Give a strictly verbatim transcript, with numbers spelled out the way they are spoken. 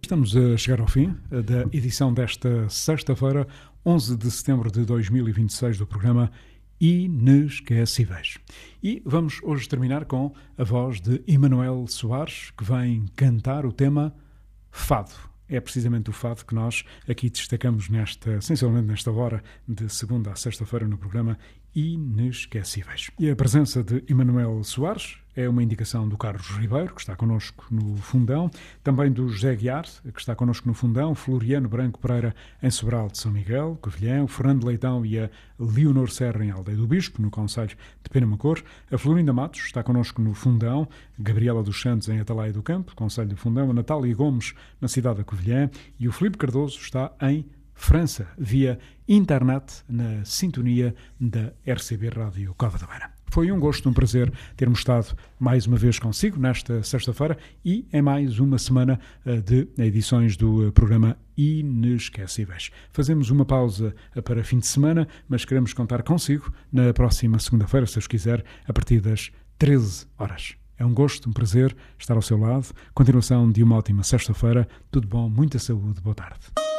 Estamos a chegar ao fim da edição desta sexta-feira, onze de setembro de dois mil e vinte e seis, do programa Inesquecíveis. E vamos hoje terminar com a voz de Emanuel Soares, que vem cantar o tema Fado. É precisamente o fado que nós aqui destacamos nesta, essencialmente nesta hora, de segunda a sexta-feira, no programa Inesquecíveis. E a presença de Emanuel Soares é uma indicação do Carlos Ribeiro, que está connosco no fundão, também do José Guiar, que está connosco no fundão, Floriano Branco Pereira em Sobral de São Miguel, Covilhã, Fernando Leitão e a Leonor Serra em Aldeia do Bispo, no concelho de Penamacor, a Florinda Matos está connosco no fundão, Gabriela dos Santos em Atalaia do Campo, concelho do Fundão, a Natália Gomes na cidade da Covilhã e o Filipe Cardoso está em França, via internet, na sintonia da R C B Rádio Cova da Beira. Foi um gosto, um prazer termos estado mais uma vez consigo nesta sexta-feira e em mais uma semana de edições do programa Inesquecíveis. Fazemos uma pausa para fim de semana, mas queremos contar consigo na próxima segunda-feira, se Deus quiser, a partir das treze horas. É um gosto, um prazer estar ao seu lado. Continuação de uma ótima sexta-feira. Tudo bom, muita saúde, boa tarde.